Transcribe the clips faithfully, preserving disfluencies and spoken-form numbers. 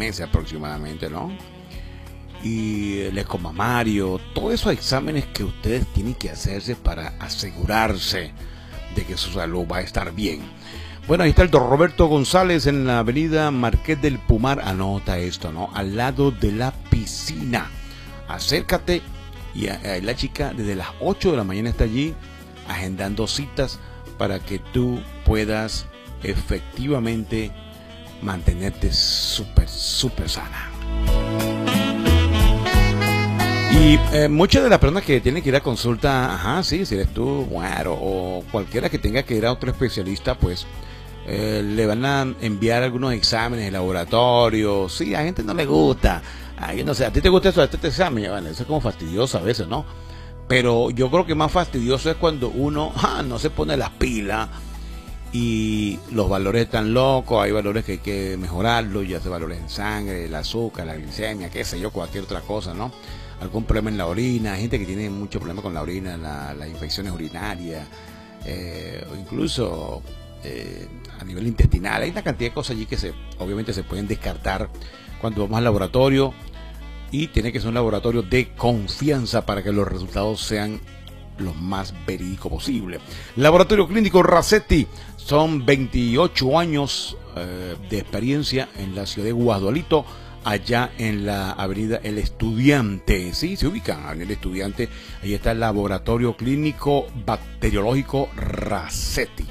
meses aproximadamente, ¿no? Y el ecomamario, todos esos exámenes que ustedes tienen que hacerse para asegurarse de que su salud va a estar bien. Bueno, ahí está el don Roberto González en la avenida Marqués del Pumar. Anota esto, ¿no? Al lado de la piscina. Acércate y ahí la chica desde las ocho de la mañana está allí agendando citas para que tú puedas efectivamente mantenerte súper, súper sana. Y eh, muchas de las personas que tienen que ir a consulta, ajá, sí, si eres tú, bueno, o cualquiera que tenga que ir a otro especialista, pues eh, le van a enviar algunos exámenes de laboratorio. Sí, a gente no le gusta. Ay, no sé, ¿a ti te gusta eso, este examen? Bueno, eso es como fastidioso a veces, ¿no? Pero yo creo que más fastidioso es cuando uno ah, no se pone las pilas y los valores están locos. Hay valores que hay que mejorarlos, ya sea valores en sangre, el azúcar, la glicemia, qué sé yo, cualquier otra cosa, ¿no? Algún problema en la orina, hay gente que tiene mucho problema con la orina, la, las infecciones urinarias, eh, o incluso eh, a nivel intestinal. Hay una cantidad de cosas allí que se, obviamente se pueden descartar cuando vamos al laboratorio, y tiene que ser un laboratorio de confianza para que los resultados sean los más verídicos posible. Laboratorio Clínico Racetti, son veintiocho años eh, de experiencia en la ciudad de Guadalito, allá en la avenida El Estudiante. Sí, se ubican en El Estudiante. Ahí está el Laboratorio Clínico Bacteriológico Racetti.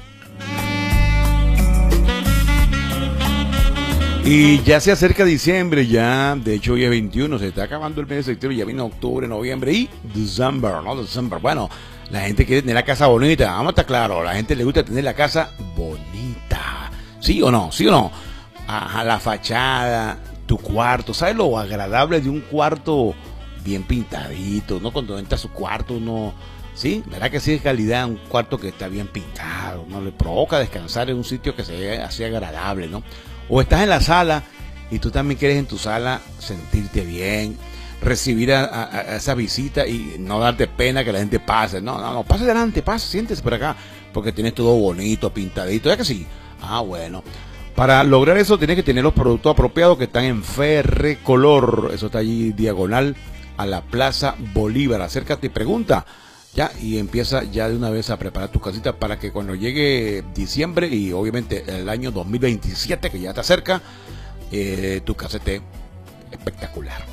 Y ya se acerca diciembre, ya, de hecho hoy es veintiuno, se está acabando el mes de septiembre, ya viene octubre, noviembre y diciembre, ¿no? Diciembre. Bueno, la gente quiere tener la casa bonita, vamos a estar claro, la gente le gusta tener la casa bonita. ¿Sí o no? ¿Sí o no? Ajá, la fachada, tu cuarto, ¿sabes lo agradable de un cuarto bien pintadito, ¿no? Cuando entra a su cuarto uno, ¿sí? ¿Verdad que sí es calidad un cuarto que está bien pintado? ¿No? Le provoca descansar en un sitio que sea así agradable, ¿no? O estás en la sala y tú también quieres en tu sala sentirte bien, recibir a, a, a esa visita y no darte pena que la gente pase. No, no, no, pase adelante, pase, siéntese por acá, porque tienes todo bonito, pintadito, ¿ya que sí? Ah, bueno. Para lograr eso tienes que tener los productos apropiados que están en Ferrecolor. Eso está allí diagonal a la Plaza Bolívar. Acércate y pregunta. Ya, y empieza ya de una vez a preparar tus casitas para que cuando llegue diciembre y obviamente el año dos mil veintisiete, que ya está cerca, eh, tu casa esté espectacular.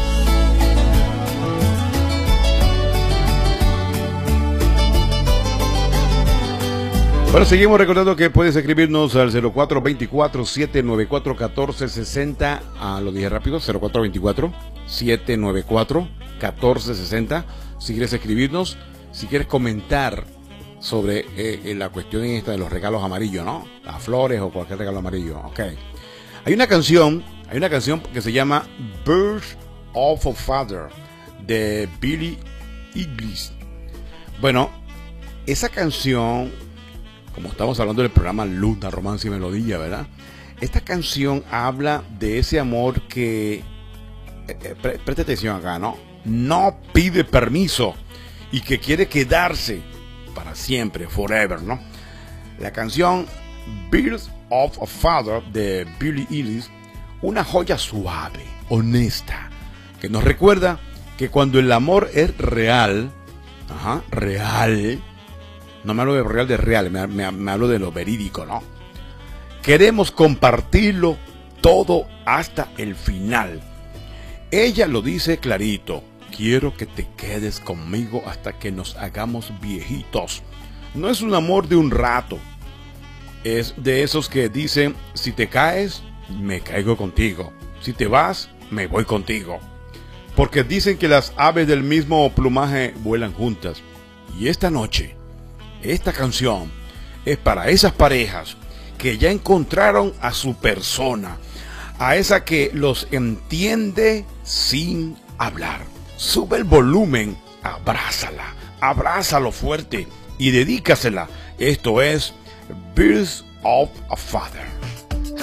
Bueno, seguimos recordando que puedes escribirnos al cero cuatro veinticuatro, siete noventa y cuatro, catorce sesenta. Ah, lo dije rápido, cero cuatro veinticuatro, siete noventa y cuatro, catorce sesenta. Si quieres escribirnos, si quieres comentar sobre eh, la cuestión esta de los regalos amarillos, ¿no? Las flores o cualquier regalo amarillo, ok. Hay una canción, hay una canción que se llama Birth of a Father, de Billie Eilish. Bueno, esa canción, como estamos hablando del programa Luna, Romance y Melodía, ¿verdad? Esta canción habla de ese amor que, eh, eh, pre preste atención acá, ¿no? No pide permiso y que quiere quedarse para siempre, forever, ¿no? La canción Birth of a Father de Billie Eilish, una joya suave, honesta, que nos recuerda que cuando el amor es real, ajá, real, no me hablo de real de real, me, me, me hablo de lo verídico, ¿no? Queremos compartirlo todo hasta el final. Ella lo dice clarito: quiero que te quedes conmigo hasta que nos hagamos viejitos. No es un amor de un rato. Es de esos que dicen: si te caes, me caigo contigo. Si te vas, me voy contigo. Porque dicen que las aves del mismo plumaje vuelan juntas. Y esta noche, esta canción es para esas parejas que ya encontraron a su persona, a esa que los entiende sin hablar. Sube el volumen, abrázala, abrázalo fuerte y dedícasela. Esto es Birth of a Father.